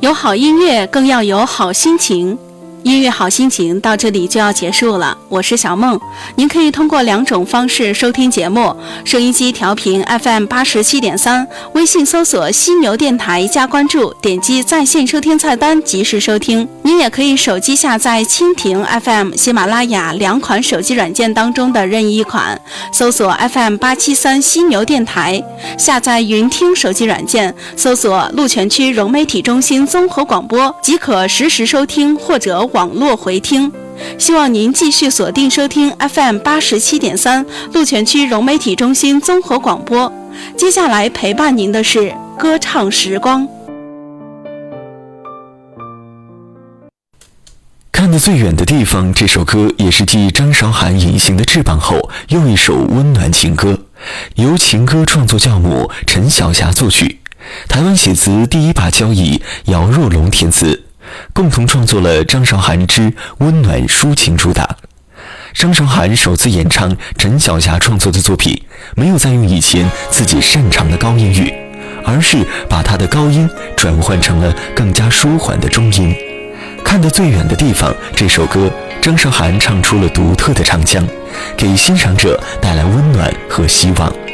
有好音乐，更要有好心情。音乐好心情到这里就要结束了，我是小梦。您可以通过2种方式收听节目：收音机调频 FM87.3， 微信搜索犀牛电台加关注，点击在线收听菜单及时收听。您也可以手机下载蜻蜓 FM、喜马拉雅2款手机软件当中的任意一款，搜索 FM873 犀牛电台，下载云听手机软件，搜索鹿泉区融媒体中心综合广播，即可实时收听或者网络回听。希望您继续锁定收听 FM87.3 鹿泉区融媒体中心综合广播。接下来陪伴您的是歌唱时光。 看得最远的地方，这首歌也是继张韶涵隐形的翅膀后又一首温暖情歌，由情歌创作教母陈小霞作曲，台湾写词第一把交椅姚若龙填词，共同创作了张韶涵之温暖抒情主打。张韶涵首次演唱陈小霞创作的作品，没有再用以前自己擅长的高音域，而是把她的高音转换成了更加舒缓的中音。看得最远的地方，这首歌张韶涵唱出了独特的唱腔，给欣赏者带来温暖和希望。